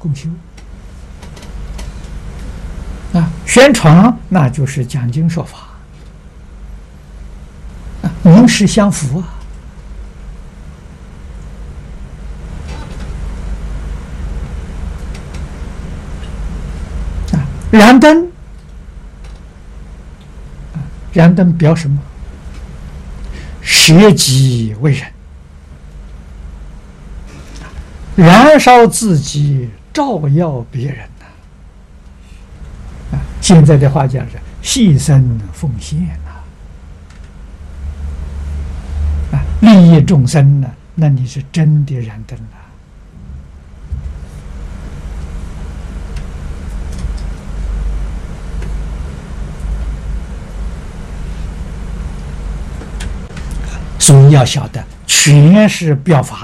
共修宣传那就是讲经说法名实相符燃灯，燃灯表什么？舍己为人，燃烧自己，照耀别人现在的话讲是牺牲奉献利益众生那你是真的燃灯了。所以要晓得，全是表法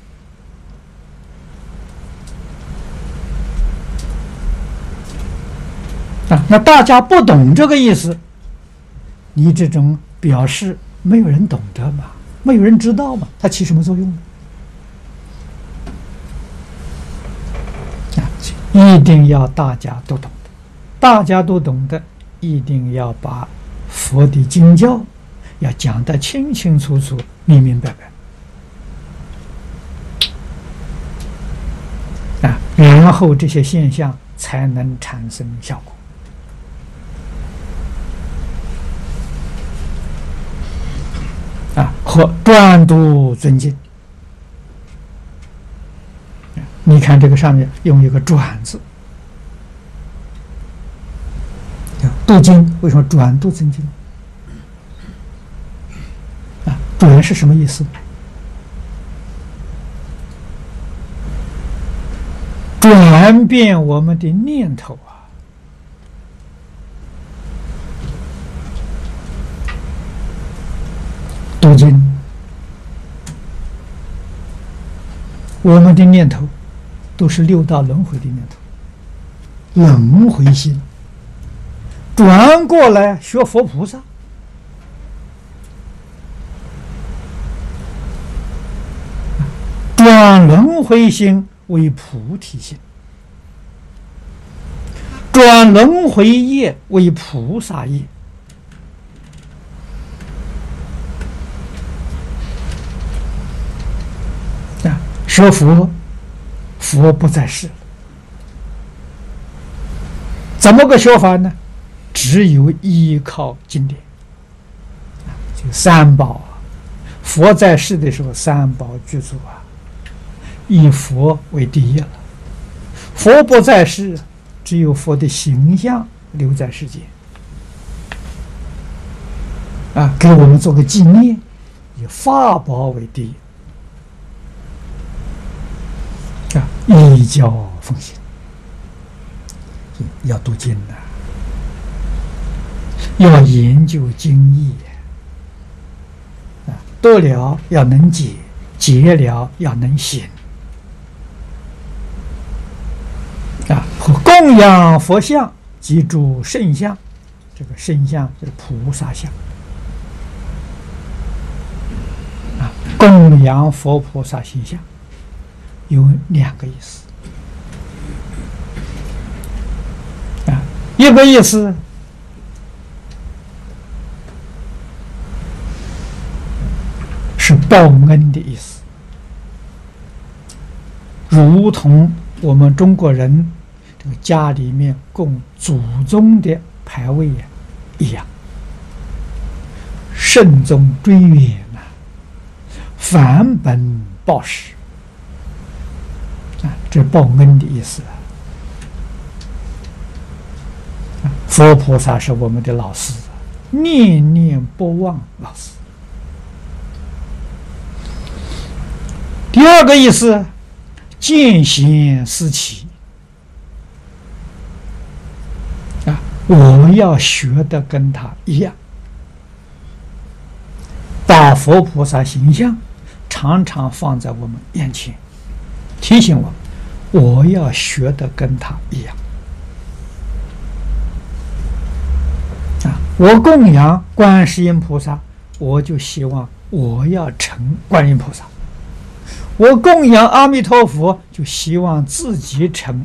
的那大家不懂这个意思，你这种表示没有人懂得嘛，没有人知道嘛，它起什么作用呢？一定要大家都懂得，大家都懂得，一定要把佛的经教要讲得清清楚楚、明明白白然后这些现象才能产生效果和专读尊敬。你看这个上面用一个转字，读经为什么转读尊敬？转是什么意思？转变我们的念头读经，我们的念头都是六道轮回的念头，轮回心，转过来学佛菩萨。转轮回心为菩提心，转轮回业为菩萨业。学佛，佛不在世了，怎么个学法呢？只有依靠经典，就三宝佛在世的时候，三宝具足以佛为第一了。佛不在世，只有佛的形象留在世间给我们做个纪念，以法宝为第一依教奉行，要读经要研究经义读了要能解，解了要能行和供养佛像及诸圣像，这个圣像就是菩萨像供养佛菩萨形象有两个意思一个意思是报恩的意思，如同我们中国人这个家里面供祖宗的牌位一样，慎终追远返本报时这报恩的意思佛菩萨是我们的老师，念念不忘老师。第二个意思，见贤思齐我要学的跟他一样，把佛菩萨形象常常放在我们眼前，提醒我要学的跟他一样我供养观世音菩萨，我就希望我要成观音菩萨；我供养阿弥陀佛，就希望自己成